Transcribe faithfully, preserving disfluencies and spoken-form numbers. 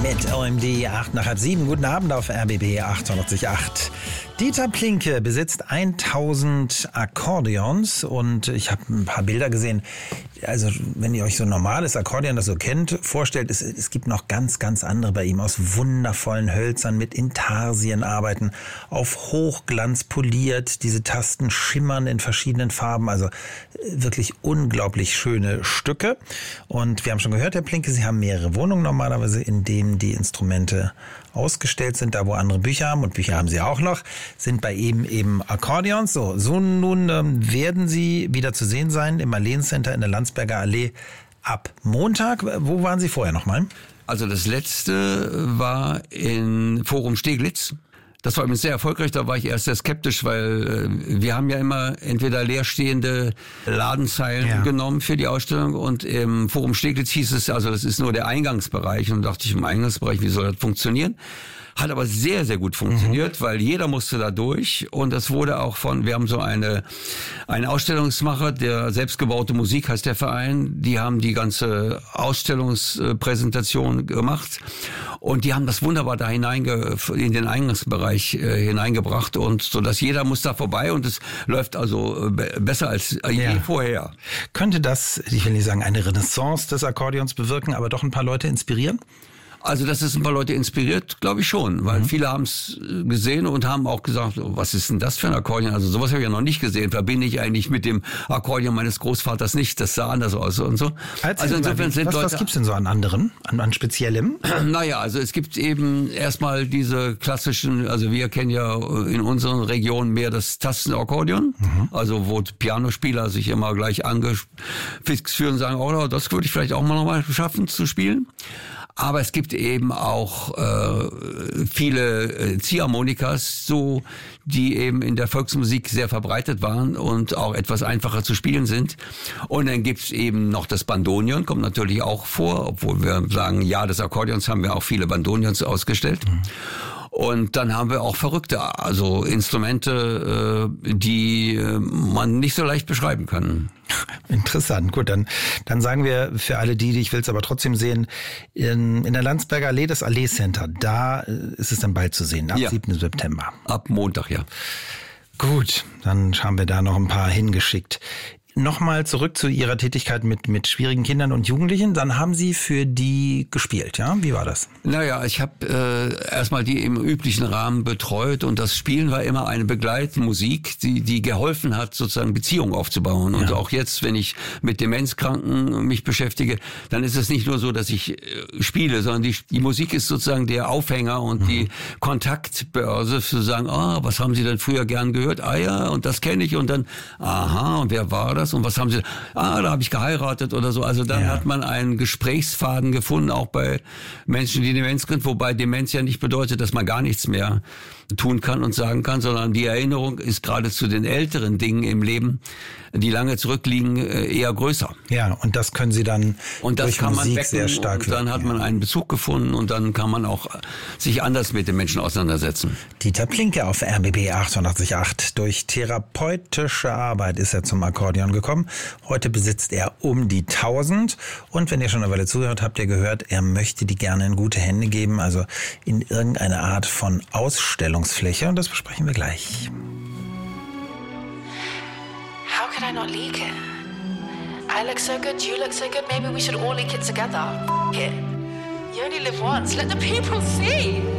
mit O M D acht nach halb sieben. Guten Abend auf R B B achtundachtzig Komma acht. Dieter Plinke besitzt tausend Akkordeons und ich habe ein paar Bilder gesehen. Also wenn ihr euch so ein normales Akkordeon, das so kennt, vorstellt, es, es gibt noch ganz, ganz andere bei ihm aus wundervollen Hölzern mit Intarsienarbeiten, auf Hochglanz poliert. Diese Tasten schimmern in verschiedenen Farben, also wirklich unglaublich schöne Stücke. Und wir haben schon gehört, Herr Plinke, Sie haben mehrere Wohnungen normalerweise, in denen die Instrumente ausgestellt sind, da wo andere Bücher haben, und Bücher haben Sie auch noch, sind bei ihm eben Akkordeons. So, so nun ähm, werden Sie wieder zu sehen sein im Marleen Center in der Landsberger Allee ab Montag. Wo waren Sie vorher nochmal? Also das letzte war in Forum Steglitz. Das war übrigens sehr erfolgreich, da war ich erst sehr skeptisch, weil äh, wir haben ja immer entweder leerstehende Ladenzeilen ja. genommen für die Ausstellung, und im Forum Steglitz hieß es, also das ist nur der Eingangsbereich, und da dachte ich, im Eingangsbereich, wie soll das funktionieren? Hat aber sehr, sehr gut funktioniert, mhm. weil jeder musste da durch, und das wurde auch von, wir haben so eine, einen Ausstellungsmacher, der selbstgebaute Musik heißt der Verein, die haben die ganze Ausstellungspräsentation gemacht, und die haben das wunderbar da hineinge, in den Eingangsbereich äh, hineingebracht, und so, dass jeder muss da vorbei, und es läuft also äh, besser als je ja. vorher. Könnte das, ich will nicht sagen eine Renaissance des Akkordeons bewirken, aber doch ein paar Leute inspirieren? Also, dass es ein paar Leute inspiriert, glaube ich schon, weil mhm. viele haben es gesehen und haben auch gesagt, oh, was ist denn das für ein Akkordeon? Also sowas habe ich ja noch nicht gesehen. Verbinde ich eigentlich mit dem Akkordeon meines Großvaters nicht. Das sah anders aus und so. Erzähl also insofern sind was, Leute. Was gibt's denn so an anderen, an, an speziellem? Naja, also es gibt eben erstmal diese klassischen, also wir kennen ja in unseren Regionen mehr das Tastenakkordeon, mhm. also wo Pianospieler sich immer gleich angefixt fühlen und sagen, oh, das würde ich vielleicht auch mal nochmal schaffen zu spielen. Aber es gibt eben auch äh, viele äh, Ziehharmonikas, so, die eben in der Volksmusik sehr verbreitet waren und auch etwas einfacher zu spielen sind. Und dann gibt's eben noch das Bandonion, kommt natürlich auch vor, obwohl wir sagen, ja, des Akkordeons haben wir auch viele Bandonions ausgestellt. Mhm. Und dann haben wir auch verrückte, also Instrumente, äh, die äh, man nicht so leicht beschreiben kann. Interessant. Gut, dann dann sagen wir für alle die, die ich will es aber trotzdem sehen, in, in der Landsberger Allee, das Allee Center, da ist es dann bald zu sehen, ab ja. siebten September. Ab Montag, ja. Gut, dann haben wir da noch ein paar hingeschickt. Nochmal zurück zu Ihrer Tätigkeit mit mit schwierigen Kindern und Jugendlichen. Dann haben Sie für die gespielt, ja? Wie war das? Naja, ich habe äh, erstmal die im üblichen Rahmen betreut, und das Spielen war immer eine Begleitmusik, die die geholfen hat, sozusagen Beziehungen aufzubauen. Und ja. auch jetzt, wenn ich mit Demenzkranken mich beschäftige, dann ist es nicht nur so, dass ich äh, spiele, sondern die, die Musik ist sozusagen der Aufhänger und mhm. die Kontaktbörse zu sagen, ah, was haben Sie denn früher gern gehört? Ah ja, und das kenne ich, und dann, aha, und wer war das? Und was haben Sie? Ah, da habe ich geheiratet oder so. Also dann ja. hat man einen Gesprächsfaden gefunden, auch bei Menschen, die Demenz sind. Wobei Demenz ja nicht bedeutet, dass man gar nichts mehr tun kann und sagen kann, sondern die Erinnerung ist gerade zu den älteren Dingen im Leben, die lange zurückliegen, eher größer. Ja, und das können Sie dann und das durch kann Musik man wecken, sehr stark und dann hat man einen Bezug gefunden, und dann kann man auch sich anders mit den Menschen auseinandersetzen. Dieter Plinke auf R B B achtundachtzig Komma acht. Durch therapeutische Arbeit ist er zum Akkordeon gekommen. Heute besitzt er um die tausend. Und wenn ihr schon eine Weile zugehört habt, ihr gehört, er möchte die gerne in gute Hände geben, also in irgendeine Art von Ausstellungsfläche. Und das besprechen wir gleich. How could I not leak it? I look so good, you look so good, maybe we should all leak it together. F*** it. You only live once, let the people see.